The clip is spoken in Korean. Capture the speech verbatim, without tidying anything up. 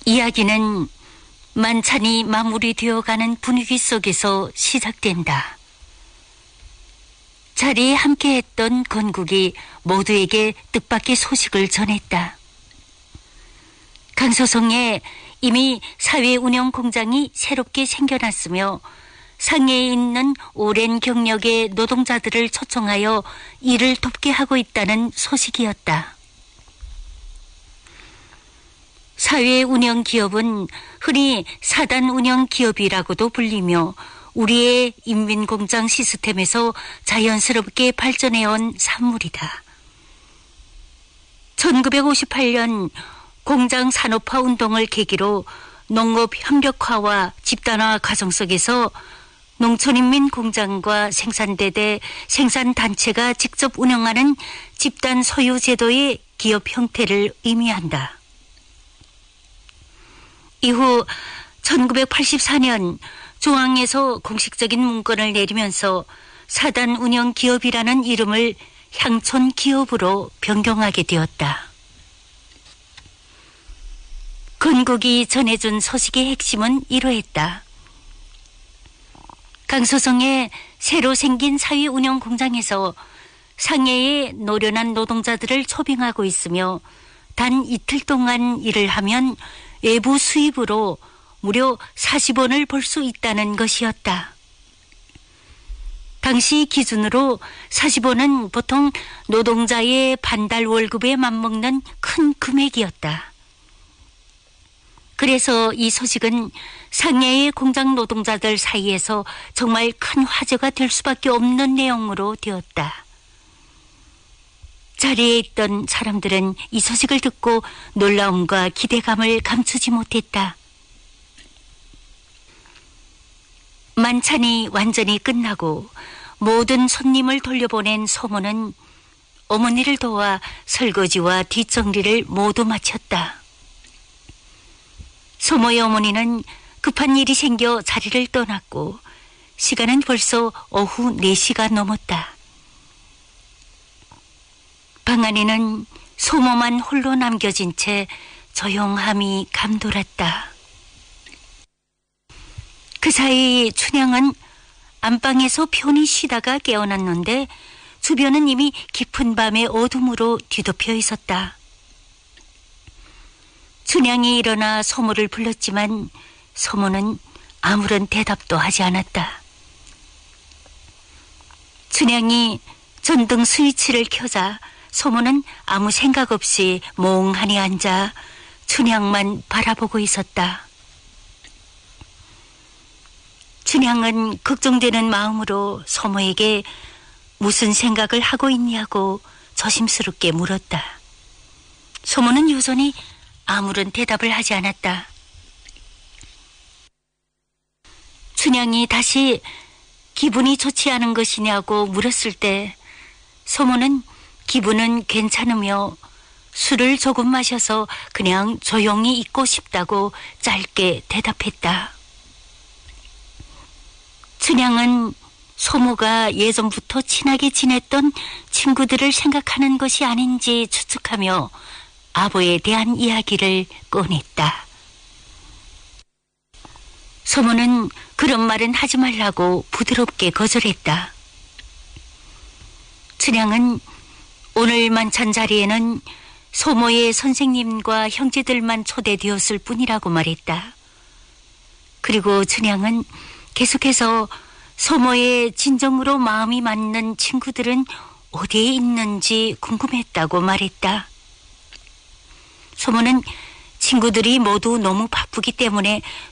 이야기는 만찬이 마무리되어가는 분위기 속에서 시작된다. 자리에 함께했던 건국이 모두에게 뜻밖의 소식을 전했다. 강서성에 이미 사회운영 공장이 새롭게 생겨났으며 상해에 있는 오랜 경력의 노동자들을 초청하여 일을 돕게 하고 있다는 소식이었다. 사회운영 기업은 흔히 사단운영 기업이라고도 불리며 우리의 인민공장 시스템에서 자연스럽게 발전해온 산물이다. 천구백오십팔 년 공장 산업화 운동을 계기로 농업 현벽화와 집단화 과정 속에서 농촌인민공장과 생산대대 생산단체가 직접 운영하는 집단 소유 제도의 기업 형태를 의미한다. 이후 천구백팔십사 년 중앙에서 공식적인 문건을 내리면서 사단 운영 기업이라는 이름을 향촌 기업으로 변경하게 되었다. 건국이 전해준 소식의 핵심은 이러했다. 강서성의 새로 생긴 사회운영 공장에서 상해의 노련한 노동자들을 초빙하고 있으며 단 이틀 동안 일을 하면 외부 수입으로 무려 사십 원을 벌 수 있다는 것이었다. 당시 기준으로 사십 원은 보통 노동자의 반달 월급에 맞먹는 큰 금액이었다. 그래서 이 소식은 상해의 공장 노동자들 사이에서 정말 큰 화제가 될 수밖에 없는 내용으로 되었다. 자리에 있던 사람들은 이 소식을 듣고 놀라움과 기대감을 감추지 못했다. 만찬이 완전히 끝나고 모든 손님을 돌려보낸 소모는 어머니를 도와 설거지와 뒷정리를 모두 마쳤다. 소모의 어머니는 급한 일이 생겨 자리를 떠났고 시간은 벌써 오후 네 시가 넘었다. 방 안에는 소모만 홀로 남겨진 채 조용함이 감돌았다. 그 사이 춘향은 안방에서 편히 쉬다가 깨어났는데 주변은 이미 깊은 밤의 어둠으로 뒤덮여 있었다. 춘향이 일어나 소모를 불렀지만 소모는 아무런 대답도 하지 않았다. 춘향이 전등 스위치를 켜자 소모는 아무 생각 없이 몽하니 앉아 춘향만 바라보고 있었다. 춘향은 걱정되는 마음으로 소모에게 무슨 생각을 하고 있냐고 조심스럽게 물었다. 소모는 여전히 아무런 대답을 하지 않았다. 춘향이 다시 기분이 좋지 않은 것이냐고 물었을 때 소모는 기분은 괜찮으며 술을 조금 마셔서 그냥 조용히 있고 싶다고 짧게 대답했다. 춘향은 소모가 예전부터 친하게 지냈던 친구들을 생각하는 것이 아닌지 추측하며 아버에 대한 이야기를 꺼냈다. 소모는 그런 말은 하지 말라고 부드럽게 거절했다. 춘향은 오늘 만찬 자리에는 소모의 선생님과 형제들만 초대되었을 뿐이라고 말했다. 그리고 춘향은 계속해서 소모의 진정으로 마음이 맞는 친구들은 어디에 있는지 궁금했다고 말했다. 소모는 친구들이 모두 너무 바쁘기 때문에